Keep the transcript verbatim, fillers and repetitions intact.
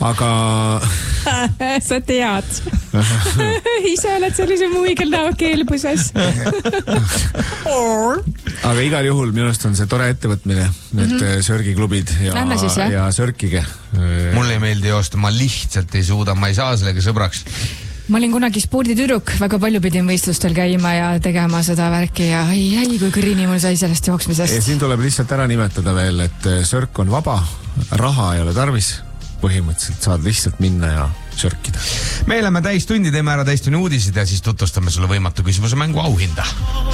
aga sa tead. Ise oled sellise muigel näo keelbuses. aga igal juhul minu arust on see tore ettevõtmine, need mm-hmm. sörgiklubid ja, siis, ja sörkige. Mulle ei meeldi joosta, ma lihtsalt ei suuda, ma ei saa sellega sõbraks. Ma olin kunagi sporditüdruk, väga palju pidin võistlustel käima ja tegema seda värki ja ei, ei, kui kõrini mul sai sellest jooksmisest. Ja siin tuleb lihtsalt ära nimetada veel, et sörk on vaba, raha ei ole tarvis, põhimõtteliselt saad lihtsalt minna ja sörkida. Me oleme täistundi, teeme ära täistunni uudised ja siis tutvustame sulle võimatu küsimuse mängu auhinda.